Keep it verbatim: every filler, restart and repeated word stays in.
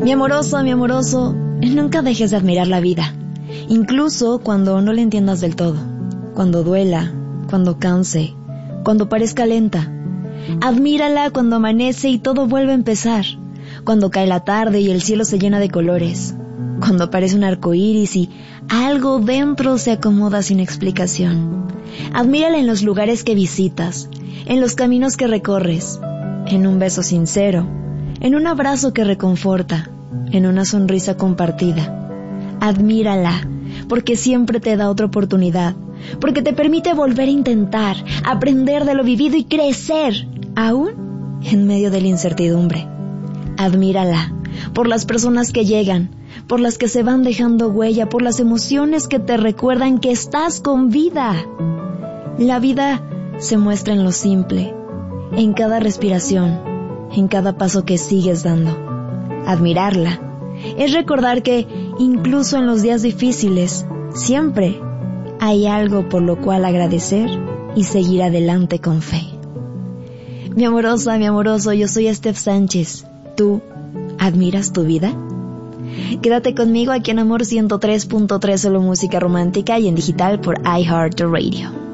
Mi amoroso, mi amoroso, nunca dejes de admirar la vida, incluso cuando no la entiendas del todo, cuando duela, cuando canse, cuando parezca lenta. Admírala cuando amanece y todo vuelve a empezar, cuando cae la tarde y el cielo se llena de colores, cuando aparece un arco iris y algo dentro se acomoda sin explicación. Admírala en los lugares que visitas, en los caminos que recorres, en un beso sincero, en un abrazo que reconforta, en una sonrisa compartida. Admírala, porque siempre te da otra oportunidad, porque te permite volver a intentar, aprender de lo vivido y crecer, aún en medio de la incertidumbre. Admírala por las personas que llegan, por las que se van dejando huella, por las emociones que te recuerdan que estás con vida. La vida se muestra en lo simple, en cada respiración, en cada paso que sigues dando. Admirarla es recordar que incluso en los días difíciles, siempre hay algo por lo cual agradecer y seguir adelante con fe. Mi amorosa, mi amoroso, yo soy Steph Sánchez. ¿Tú admiras tu vida? Quédate conmigo aquí en Amor ciento tres punto tres, solo música romántica y en digital por iHeartRadio.